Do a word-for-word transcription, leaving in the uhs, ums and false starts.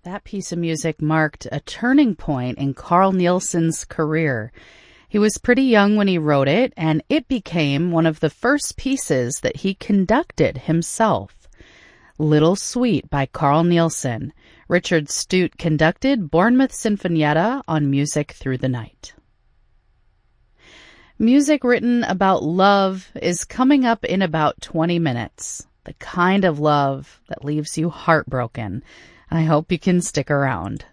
That piece of music marked a turning point in Carl Nielsen's career. He was pretty young when he wrote it, and it became one of the first pieces that he conducted himself. Little Sweet by Carl Nielsen. Richard Stute conducted Bournemouth Sinfonietta on Music Through the Night. Music written about love is coming up in about twenty minutes. The kind of love that leaves you heartbroken. I hope you can stick around.